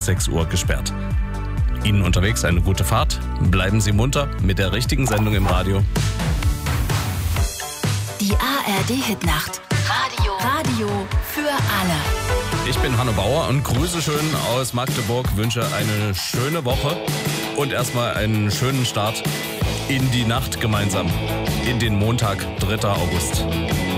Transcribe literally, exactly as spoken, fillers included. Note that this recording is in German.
sechs Uhr gesperrt. Ihnen unterwegs eine gute Fahrt. Bleiben Sie munter mit der richtigen Sendung im Radio. Die A R D-Hitnacht. Radio. Radio für alle. Ich bin Hanno Bauer und grüße schön aus Magdeburg, wünsche eine schöne Woche und erstmal einen schönen Start in die Nacht gemeinsam, in den Montag, dritter August.